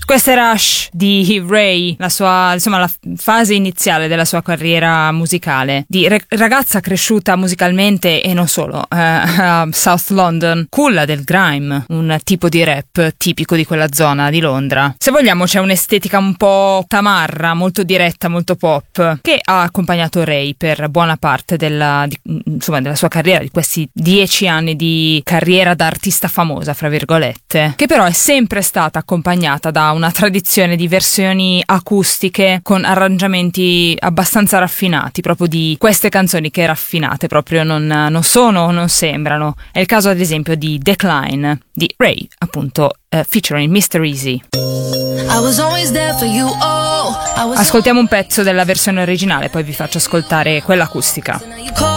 Questa era Shh di Ray, la fase iniziale della sua carriera musicale, di ragazza cresciuta musicalmente e non solo a South London, culla del grime, un tipo di rap tipico di quella zona di Londra. Se vogliamo c'è un'estetica un po' tamarra, molto diretta, molto pop, che ha accompagnato Ray per buona parte della sua carriera, di questi 10 anni di carriera da artista famosa, fra virgolette, che però è sempre stata accompagnata da una tradizione di versioni acustiche con arrangiamenti abbastanza raffinati, proprio di queste canzoni che raffinate proprio non sono o non sembrano. È il caso ad esempio di Decline di Ray, appunto featuring Mr. Easy. Ascoltiamo un pezzo della versione originale, poi vi faccio ascoltare quella acustica.